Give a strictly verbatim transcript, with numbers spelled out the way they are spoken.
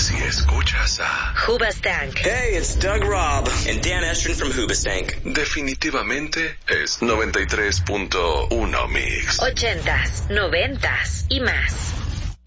si escuchas a Hoobastank. Hey, it's Doug Robb and Dan Estrin from Hoobastank. definitivamente es noventa y tres punto uno Mix. Ochentas, noventas y más.